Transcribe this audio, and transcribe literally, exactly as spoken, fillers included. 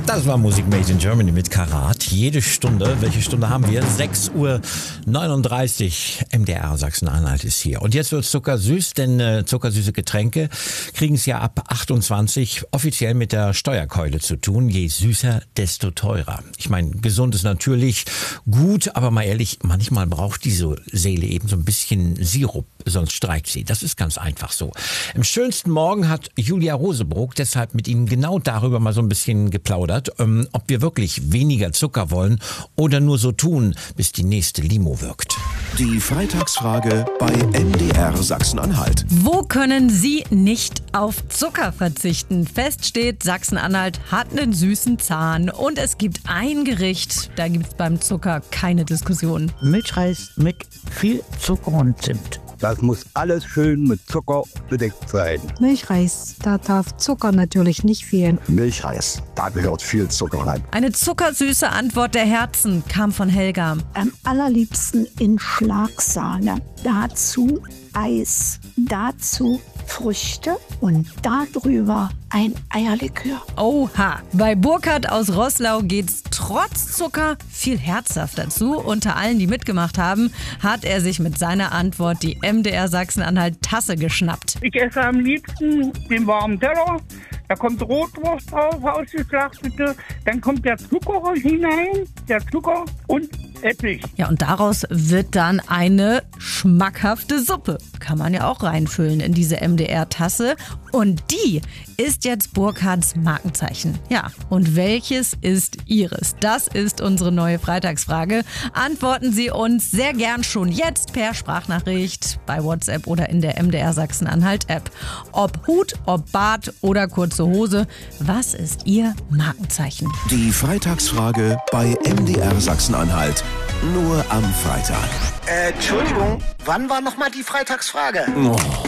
Das war Musik Made in Germany mit Karat. Jede Stunde, welche Stunde haben wir? sechs Uhr neununddreißig. M D R Sachsen-Anhalt ist hier. Und jetzt wird zuckersüß, denn äh, zuckersüße Getränke kriegen es ja ab achtundzwanzig offiziell mit der Steuerkeule zu tun. Je süßer, desto teurer. Ich meine, gesund ist natürlich gut, aber mal ehrlich, manchmal braucht diese Seele eben so ein bisschen Sirup, sonst streikt sie. Das ist ganz einfach so. Im schönsten Morgen hat Julia Rosebrook deshalb mit Ihnen genau darüber mal so ein bisschen geplaudert, ähm, ob wir wirklich weniger Zucker wollen oder nur so tun, bis die nächste Limo wirkt. Die Freitagsfrage bei M D R Sachsen-Anhalt. Wo können Sie nicht auf Zucker verzichten? Fest steht, Sachsen-Anhalt hat einen süßen Zahn und es gibt ein Gericht, da gibt es beim Zucker keine Diskussion. Milchreis mit viel Zucker und Zimt. Das muss alles schön mit Zucker bedeckt sein. Milchreis, da darf Zucker natürlich nicht fehlen. Milchreis, da gehört viel Zucker rein. Eine zuckersüße Antwort der Herzen kam von Helga. Am allerliebsten in Schlagsahne. Dazu Eis, dazu Früchte und darüber ein Eierlikör. Oha, bei Burkhard aus Roßlau geht's trotz Zucker viel herzhafter zu. Unter allen, die mitgemacht haben, hat er sich mit seiner Antwort die M D R Sachsen-Anhalt Tasse geschnappt. Ich esse am liebsten den warmen Teller. Da kommt Rotwurst drauf, ausgeschlachtete. Dann kommt der Zucker hinein, der Zucker und Essig. Ja, und daraus wird dann eine schmackhafte Suppe. Kann man ja auch reinfüllen in diese M D R-Tasse. Und die ist jetzt Burkhards Markenzeichen. Ja, und welches ist Ihres? Das ist unsere neue Freitagsfrage. Antworten Sie uns sehr gern schon jetzt per Sprachnachricht bei WhatsApp oder in der M D R Sachsen-Anhalt-App. Ob Hut, ob Bart oder kurze Hose, was ist Ihr Markenzeichen? Die Freitagsfrage bei M D R Sachsen-Anhalt. Nur am Freitag. Äh, Entschuldigung, wann war nochmal die Freitagsfrage? Oh.